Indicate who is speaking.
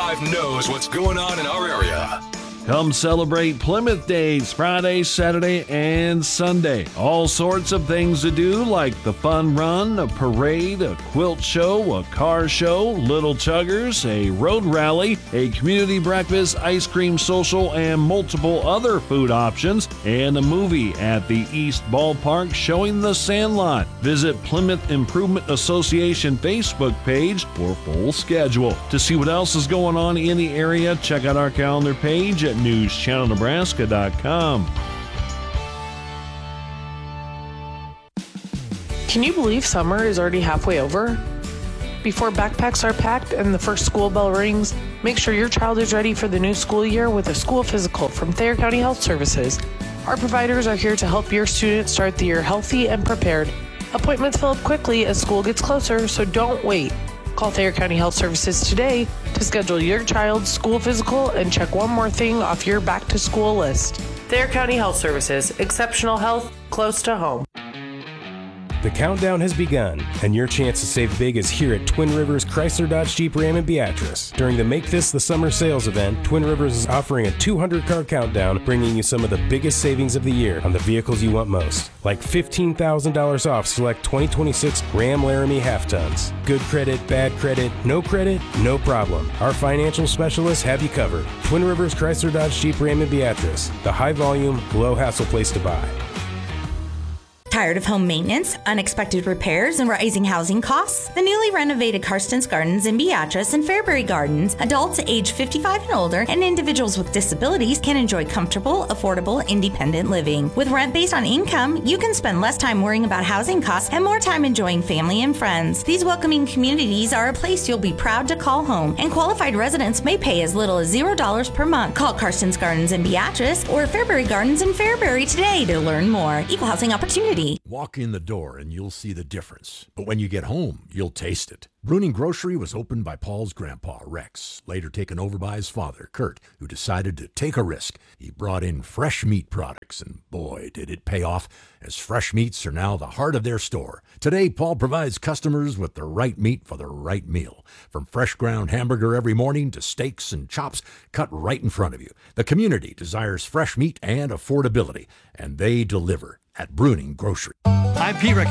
Speaker 1: 95 knows what's going on in our area.
Speaker 2: Come celebrate Plymouth Days Friday, Saturday, and Sunday. All sorts of things to do like the fun run, a parade, a quilt show, a car show, little chuggers, a road rally, a community breakfast, ice cream social, and multiple other food options, and a movie at the East Ballpark showing The Sandlot. Visit Plymouth Improvement Association Facebook page for full schedule. To see what else is going on in the area, check out our calendar page at newschannelnebraska.com.
Speaker 3: Can you believe summer is already halfway over? Before backpacks are packed and the first school bell rings, make sure your child is ready for the new school year with a school physical from Thayer County Health Services. Our providers are here to help your students start the year healthy and prepared. Appointments fill up quickly as school gets closer, so don't wait. Call Thayer County Health Services today to schedule your child's school physical and check one more thing off your back-to-school list. Thayer County Health Services, exceptional health close to home.
Speaker 4: The countdown has begun, and your chance to save big is here at Twin Rivers Chrysler Dodge Jeep Ram in Beatrice. During the Make This the Summer sales event, Twin Rivers is offering a 200-car countdown, bringing you some of the biggest savings of the year on the vehicles you want most, like $15,000 off select 2026 Ram Laramie half-tons. Good credit, bad credit, no problem. Our financial specialists have you covered. Twin Rivers Chrysler Dodge Jeep Ram in Beatrice, the high-volume, low-hassle place to buy.
Speaker 5: Tired of home maintenance, unexpected repairs, and rising housing costs? The newly renovated Karsten's Gardens in Beatrice and Fairbury Gardens, adults age 55 and older, and individuals with disabilities can enjoy comfortable, affordable, independent living. With rent based on income, you can spend less time worrying about housing costs and more time enjoying family and friends. These welcoming communities are a place you'll be proud to call home, and qualified residents may pay as little as $0 per month. Call Karsten's Gardens in Beatrice or Fairbury Gardens in Fairbury today to learn more. Equal housing opportunity.
Speaker 6: Walk in the door and you'll see the difference. But when you get home, you'll taste it. Bruning Grocery was opened by Paul's grandpa, Rex, later taken over by his father, Kurt, who decided to take a risk. He brought in fresh meat products, and boy, did it pay off, as fresh meats are now the heart of their store. Today, Paul provides customers with the right meat for the right meal. From fresh ground hamburger every morning to steaks and chops cut right in front of you. The community desires fresh meat and affordability, and they deliver at Bruning Grocery.
Speaker 7: I'm Pete